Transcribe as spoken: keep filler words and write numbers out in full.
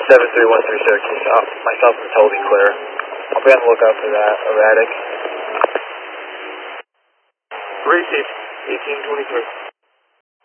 seven three one three Syracuse. Uh, myself and Toby clear. I'll be on the lookout for that erratic. Receive, eighteen twenty-three.